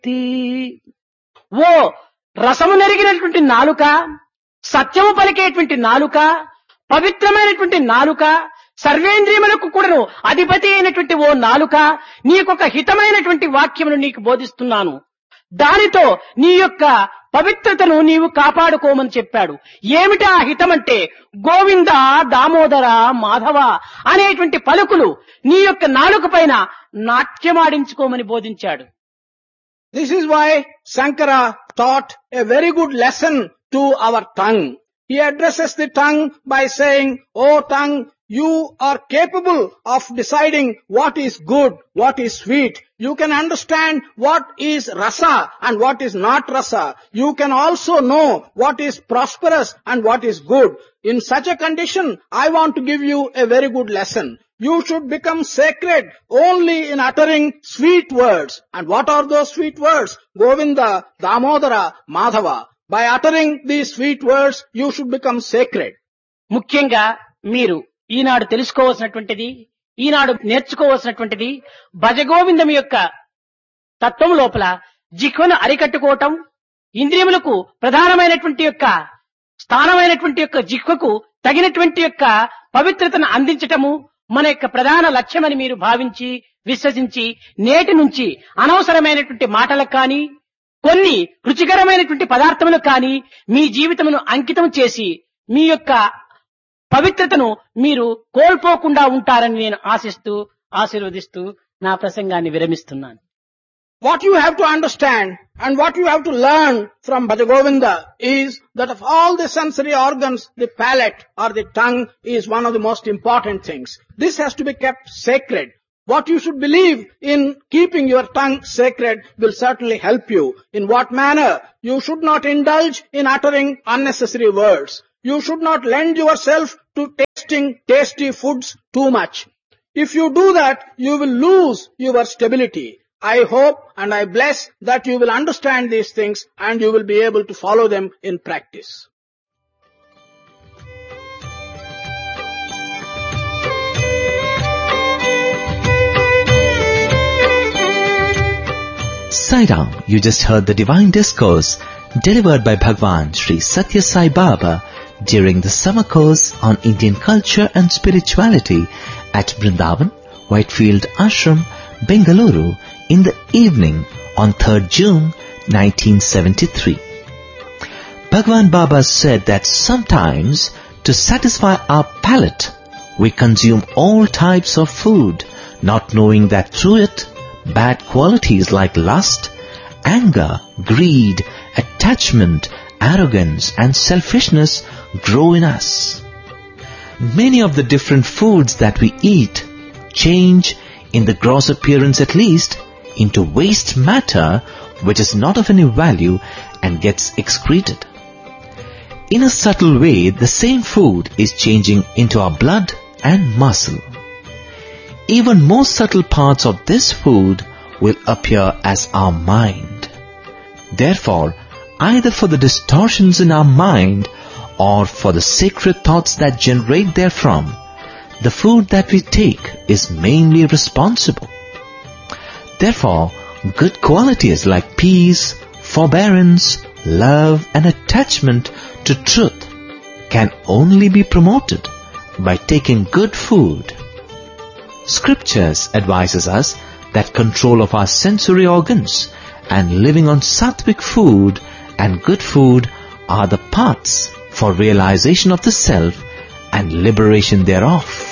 శక్తి. ఓ రసము నెరిగినటువంటి నాలుక, సత్యము పలికేటువంటి నాలుక, పవిత్రమైనటువంటి నాలుక, సర్వేంద్రియములకు కూడాను అధిపతి అయినటువంటి ఓ నాలుక, నీకొక హితమైనటువంటి వాక్యమును నీకు బోధిస్తున్నాను. దానితో నీ యొక్క పవిత్రతను నీవు కాపాడుకోమని చెప్పాడు. ఏమిటా హితమంటే గోవింద, దామోదర, మాధవ అనేటువంటి పలుకులు నీ యొక్క నాలుక పైన నాట్యమాడించుకోమని బోధించాడు. This is why Shankara taught a very good lesson to our tongue. He addresses the tongue by saying, "O tongue, you are capable of deciding what is good, what is sweet. You can understand what is rasa and what is not rasa. You can also know what is prosperous and what is good. In such a condition, I want to give you a very good lesson. You should become sacred only in uttering sweet words." And what are those sweet words? Govinda, Damodara, Madhava. By uttering these sweet words, you should become sacred. ముఖ్యంగా మీరు ఈనాడు తెలుసుకోవాల్సినటువంటిది, ఈనాడు నేర్చుకోవాల్సినటువంటిది భజగోవిందం యొక్క తత్వం లోపల జిహ్వను అరికట్టుకోవటం, ఇంద్రియములకు ప్రధానమైనటువంటి యొక్క స్థానమైనటువంటి యొక్క జిహ్వకు తగినటువంటి యొక్క పవిత్రతను అందించటము మన యొక్క ప్రధాన లక్ష్యమని మీరు భావించి విశ్వసించి నేటి నుంచి అనవసరమైనటువంటి మాటలకు కానీ, కొన్ని రుచికరమైనటువంటి పదార్థములకు కానీ మీ జీవితమును అంకితం చేసి మీ యొక్క పవిత్రతను మీరు కోల్పోకుండా ఉంటారని నేను ఆశిస్తూ ఆశీర్వదిస్తూ నా ప్రసంగాన్ని విరమిస్తున్నాను. What you have to understand and what you have to learn from Bhajagovinda is that of all the sensory organs, the palate or the tongue is one of the most important things. This has to be kept sacred. What you should believe in keeping your tongue sacred will certainly help you. In what manner? You should not indulge in uttering unnecessary words. You should not lend yourself to tasting tasty foods too much. If you do that, you will lose your stability. I hope and I bless that you will understand these things and you will be able to follow them in practice. Sai Ram, you just heard the divine discourse delivered by Bhagwan Sri Satya Sai Baba during the summer course on Indian culture and spirituality at Vrindavan, Whitefield Ashram, Bengaluru in the evening on 3rd June 1973. Bhagwan Baba said that sometimes to satisfy our palate, we consume all types of food, not knowing that through it, bad qualities like lust, anger, greed, attachment, arrogance and selfishness grow in us. Many of the different foods that we eat change, in the gross appearance at least, into waste matter which is not of any value and gets excreted. In a subtle way, the same food is changing into our blood and muscle. Even more subtle parts of this food will appear as our mind. Therefore, either for the distortions in our mind or for the sacred thoughts that generate therefrom, the food that we take is mainly responsible. Therefore, good qualities like peace, forbearance, love and attachment to truth can only be promoted by taking good food. Scriptures advises us that control of our sensory organs and living on sattvic food and good food are the paths for realization of the self and liberation thereof.